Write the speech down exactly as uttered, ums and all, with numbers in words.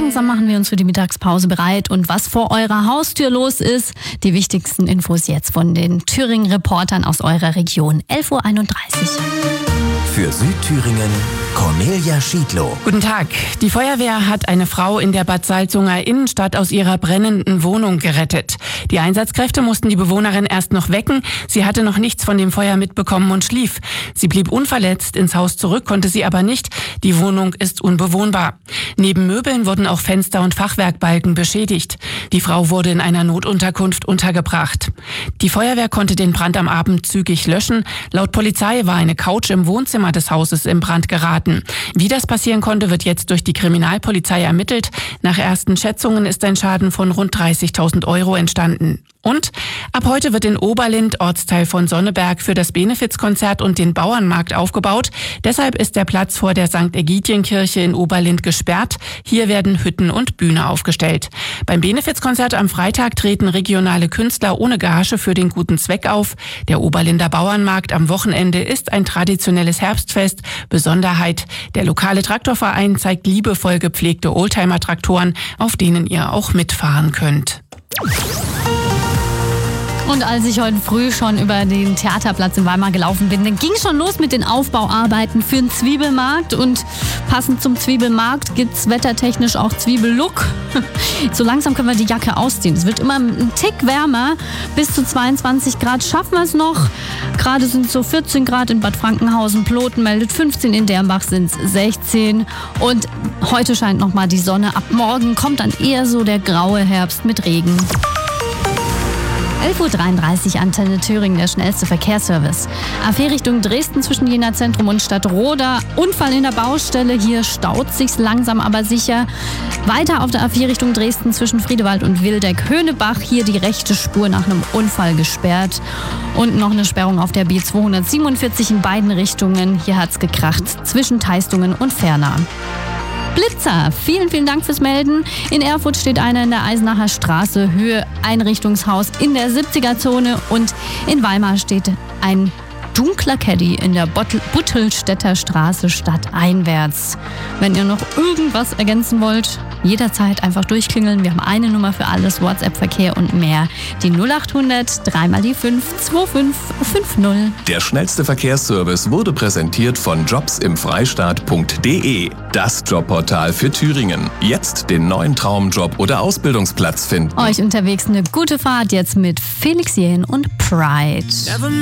langsam machen wir uns für die Mittagspause bereit. Und was vor eurer Haustür los ist, die wichtigsten Infos jetzt von den Thüringen-Reportern aus eurer Region. elf Uhr einunddreißig. Für Südthüringen Cornelia Schiedlow. Guten Tag. Die Feuerwehr hat eine Frau in der Bad Salzunger Innenstadt aus ihrer brennenden Wohnung gerettet. Die Einsatzkräfte mussten die Bewohnerin erst noch wecken. Sie hatte noch nichts von dem Feuer mitbekommen und schlief. Sie blieb unverletzt ins Haus zurück, konnte sie aber nicht. Die Wohnung ist unbewohnbar. Neben Möbeln wurden auch Fenster und Fachwerkbalken beschädigt. Die Frau wurde in einer Notunterkunft untergebracht. Die Feuerwehr konnte den Brand am Abend zügig löschen. Laut Polizei war eine Couch im Wohnzimmer des Hauses in Brand geraten. Wie das passieren konnte, wird jetzt durch die Kriminalpolizei ermittelt. Nach ersten Schätzungen ist ein Schaden von rund dreißigtausend Euro entstanden. Und ab heute wird in Oberlind, Ortsteil von Sonneberg, für das Benefizkonzert und den Bauernmarkt aufgebaut. Deshalb ist der Platz vor der Sankt Ägidienkirche in Oberlind gesperrt. Hier werden Hütten und Bühne aufgestellt. Beim Benefizkonzert am Freitag treten regionale Künstler ohne Gage für den guten Zweck auf. Der Oberlinder Bauernmarkt am Wochenende ist ein traditionelles Herbstfest. Besonderheit: Der lokale Traktorverein zeigt liebevoll gepflegte Oldtimer-Traktoren, auf denen ihr auch mitfahren könnt. Und als ich heute früh schon über den Theaterplatz in Weimar gelaufen bin, dann ging schon los mit den Aufbauarbeiten für den Zwiebelmarkt. Und passend zum Zwiebelmarkt gibt's wettertechnisch auch Zwiebellook. So langsam können wir die Jacke ausziehen. Es wird immer ein Tick wärmer. Bis zu zweiundzwanzig Grad schaffen wir es noch. Gerade sind es so vierzehn Grad in Bad Frankenhausen. Ploten meldet fünfzehn, in Dernbach sind es sechzehn. Und heute scheint noch mal die Sonne. Ab morgen kommt dann eher so der graue Herbst mit Regen. elf Uhr dreiunddreißig, Antenne Thüringen, der schnellste Verkehrsservice. A vier Richtung Dresden zwischen Jena Zentrum und Stadtroda. Unfall in der Baustelle, hier staut sich's langsam aber sicher. Weiter auf der A vier Richtung Dresden zwischen Friedewald und Wildeck-Höhnebach. Hier die rechte Spur nach einem Unfall gesperrt. Und noch eine Sperrung auf der B zweihundertsiebenundvierzig in beiden Richtungen. Hier hat's gekracht zwischen Teistungen und Ferner. Blitzer, vielen, vielen Dank fürs Melden. In Erfurt steht einer in der Eisenacher Straße, Höhe Einrichtungshaus in der siebziger-Zone. Und in Weimar steht ein dunkler Caddy in der Buttelstädter Straße stadteinwärts. Wenn ihr noch irgendwas ergänzen wollt, jederzeit einfach durchklingeln. Wir haben eine Nummer für alles, WhatsApp-Verkehr und mehr. Die null acht hundert, dreimal die fünf, zwei fünf fünf null. Der schnellste Verkehrsservice wurde präsentiert von jobs im freistaat punkt de. Das Jobportal für Thüringen. Jetzt den neuen Traumjob oder Ausbildungsplatz finden. Euch unterwegs eine gute Fahrt jetzt mit Felix Jähn und Pride.